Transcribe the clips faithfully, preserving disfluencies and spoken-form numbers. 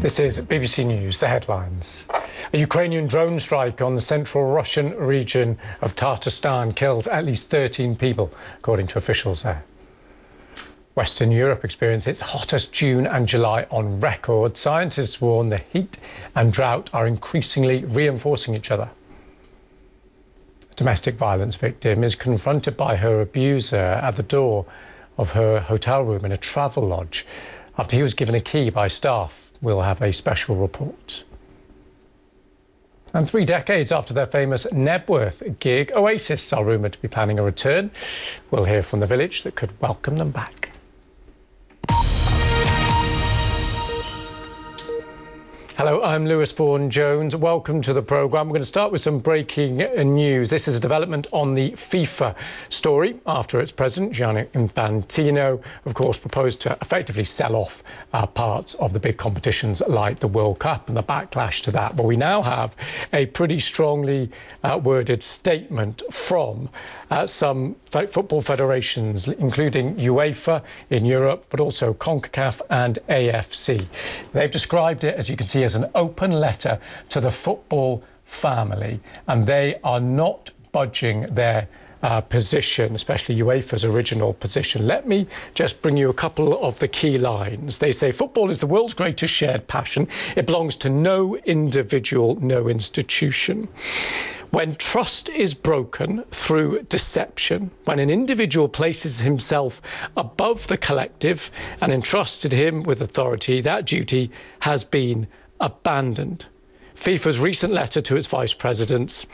This is B B C News, the headlines. A Ukrainian drone strike on the central Russian region of Tatarstan killed at least thirteen people, according to officials there. Western Europe experienced its hottest June and July on record. Scientists warn the heat and drought are increasingly reinforcing each other. A domestic violence victim is confronted by her abuser at the door of her hotel room in a travel lodge after he was given a key by staff. We'll have a special report. And three decades after their famous Knebworth gig, Oasis are rumoured to be planning a return. We'll hear from the village that could welcome them back. Hello, I'm Lewis Vaughan-Jones. Welcome to the programme. We're going to start with some breaking news. This is a development on the FIFA story after its president, Gianni Infantino, of course, proposed to effectively sell off uh, parts of the big competitions like the World Cup and the backlash to that. But we now have a pretty strongly uh, worded statement from uh, some football federations, including UEFA in Europe, but also CONCACAF and A F C. They've described it, as you can see, as an open letter to the football family, and they are not budging their uh, position, especially UEFA's original position. Let me just bring you a couple of the key lines. They say football is the world's greatest shared passion. It belongs to no individual, no institution. When trust is broken through deception, when an individual places himself above the collective and entrusted him with authority, that duty has been abandoned. FIFA's recent letter to its vice presidents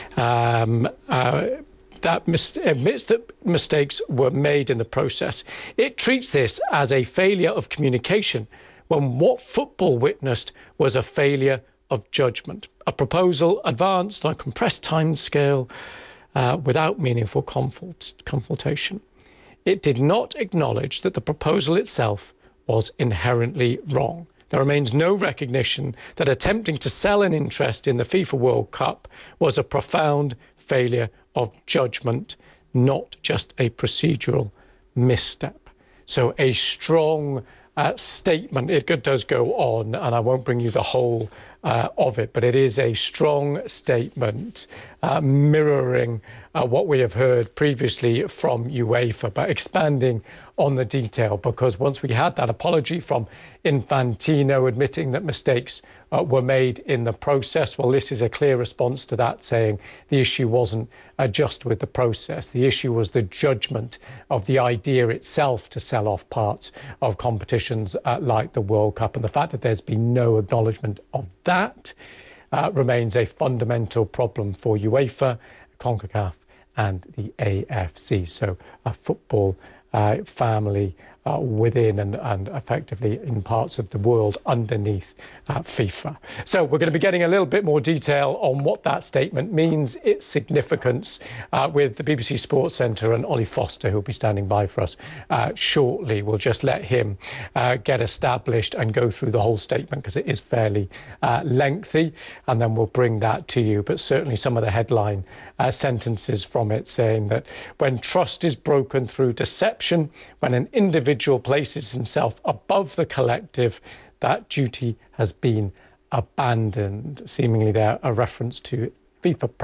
um, uh, that mis- admits that mistakes were made in the process. It treats this as a failure of communication when what football witnessed was a failure of judgment. A proposal advanced on a compressed timescale uh, without meaningful confult- consultation. It did not acknowledge that the proposal itself was inherently wrong. There remains no recognition that attempting to sell an interest in the FIFA World Cup was a profound failure of judgment, not just a procedural misstep. So a strong uh, statement. It does go on, and I won't bring you the whole uh, of it, but it is a strong statement uh, mirroring uh, what we have heard previously from UEFA, but expanding on the detail, because once we had that apology from Infantino admitting that mistakes uh, were made in the process, well, this is a clear response to that, saying the issue wasn't uh, just with the process. The issue was the judgment of the idea itself to sell off parts of competitions uh, like the World Cup, and the fact that there's been no acknowledgement of that uh, remains a fundamental problem for UEFA, CONCACAF and the A F C. So a football Uh, family uh, within and, and effectively in parts of the world underneath uh, FIFA. So we're going to be getting a little bit more detail on what that statement means, its significance, uh, with the B B C Sports Centre and Ollie Foster, who'll be standing by for us uh, shortly. We'll just let him uh, get established and go through the whole statement, because it is fairly uh, lengthy, and then we'll bring that to you. But certainly some of the headline uh, sentences from it, saying that when trust is broken through deception, when an individual places himself above the collective, that duty has been abandoned. Seemingly there a reference to FIFA